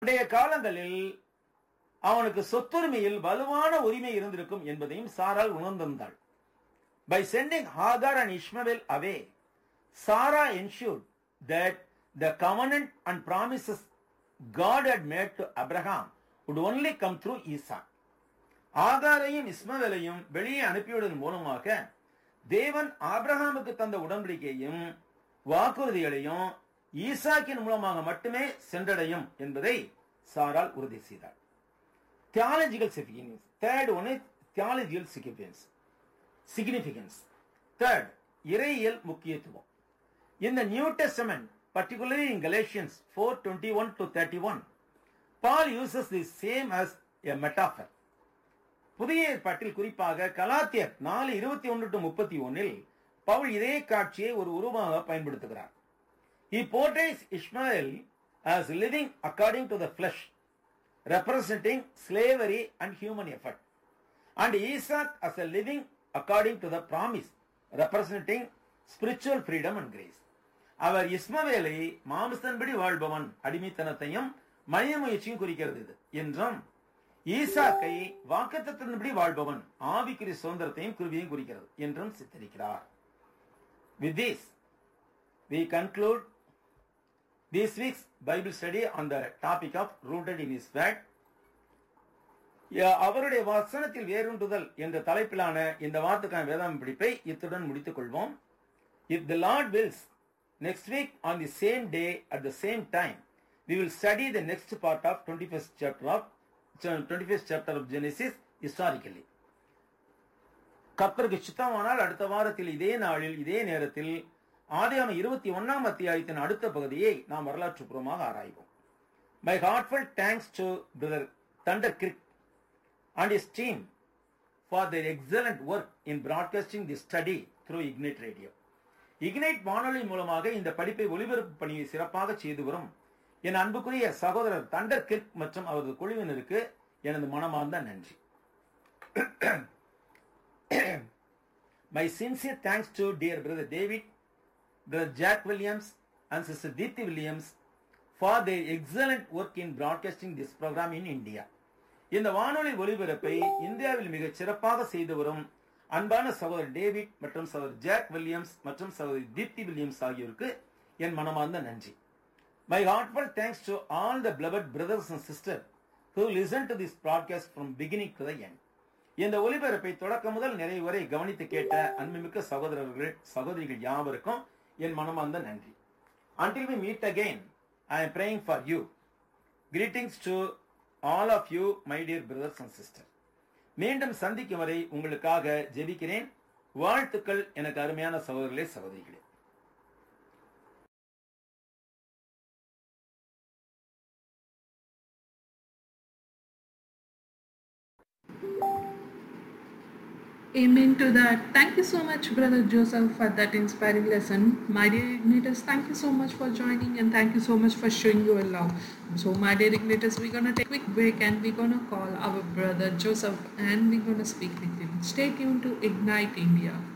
பண்டைய காலங்களில் அவனுக்கு சொத்துரிமையில் வலுவான உரிமை இருந்திருக்கும் என்பதையும் சாரால் உணர்ந்திருந்தாள். By sending Hagar and Ishmael away, Sarah ensured that the covenant and promises God had made to Abraham would only come through Isaac. ஆகாரையும் இஸ்மவேலையும் வெளியே அனுப்பிவிடுவதன் மூலமாக தேவன் ஆபிரகாமுக்கு தந்த உடன்படிக்கையும் வாக்குறுதிகளையும் ஈசாக்கின் மூலமாக மட்டுமே சென்றடையும் என்பதை சாரால் உறுதி செய்தார். Theological significance. Third one is theological significance. Third, இறையியல் முக்கியத்துவம். In the New Testament, particularly in Galatians 4:21-31, Paul uses the same as a metaphor. புதிய ஏற்பாட்டில் குறிப்பாக கலாத்தியர் 4:21-31 பவுல் இதே காட்சியை ஒரு உருவமாக பயன்படுத்துகிறார். He portrays Ishmael as living according to the flesh, representing slavery and human effort, and Isaac as a living according to the promise, representing spiritual freedom and grace. அவர் இஸ்மவேலை மாம்சத்தின்படி வாழ்பவன், அடிமைத்தனத்தையும் மனித முயற்சியும் குறிக்கிறது இது என்றும், ஈசாக்கை வாக்குத்தத்தத்தின்படி வாழ்பவன் ஆவிக்குரிய சுதந்திரத்தையும் கிருபையும் குறிக்கிறது என்றும் சித்தரிக்கிறார். With this, we conclude this week's Bible study on the topic of rooted in His word. அவருடைய வசனத்தில் வேரூன்றுதல் என்ற தலைப்பிலான இந்த வாரத்துக்கான வேதாம படிப்பை இத்துடன் முடித்துக் கொள்வோம். If the Lord wills, next week on the same day at the same time, we will study the next part of 21st chapter of Genesis historically. கர்த்தருக்கு சித்தமானால் அடுத்த வாரத்தில் இதே நாளில் இதே நேரத்தில் ஆதியாகமம் 21ஆம் அத்தியாயத்தின் அடுத்த பகுதியை நாம் வரலாற்றுப்பூர்வமாக ஆராய்வோம். My heartfelt thanks to Brother Thunder Crick and his team for their excellent work in broadcasting this study through Ignite Radio. Ignite வானொலி மூலமாக இந்த படிப்பை ஒளிபரப்பு பணியை சிறப்பாக செய்து வரும் என் அன்புக்குரிய சகோதரர் தண்டர் கிர்க் மற்றும் அவரது குழுவினருக்கு எனது மனமார்ந்த நன்றி. My sincere thanks to dear Brother David, Brother Jack Williams and Sister Deepthi Williams for their excellent work in broadcasting this program in India. இந்த வானொலி ஒளிபரப்பை இந்தியாவில் மிகச் சிறப்பாக செய்து வரும் அன்பான சகோதரர் டேவிட் மற்றும் சகோதரர் ஜாக் வில்லியம்ஸ் மற்றும் சகோதரி தீப்தி வில்லியம்ஸ் ஆகியோருக்கு என் மனமார்ந்த நன்றி. My heartfelt thanks to all the beloved brothers and sisters who listened to this broadcast from beginning to the end. இந்த ஒளிபரப்பை தொடக்கம் முதல் நிறைவு வரை கவனித்து கேட்ட அன்புமிக்க சகோதரர்கள் சகோதரிகள் யாவருக்கும் என் மனமார்ந்த நன்றி. Until we meet again, I am praying for you. Greetings to all of you, my dear brothers and sisters. மீண்டும் சந்திக்கும் வரை உங்களுக்காக ஜெபிக்கிறேன். வாழ்த்துக்கள் எனக்கு அருமையான சகோதரர்களே சகோதரிகளே. Amen to that. Thank you so much, Brother Joseph, for that inspiring lesson. My dear Igniters, thank you so much for joining and thank you so much for showing your love. So, my dear Igniters, we're going to take a quick break and we're going to call our Brother Joseph and we're going to speak with him. Stay tuned to Ignite India.